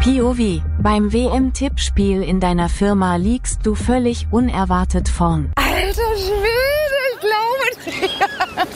POV. Beim WM-Tippspiel in deiner Firma liegst du völlig unerwartet vorn. Alter Schwede, ich glaube nicht.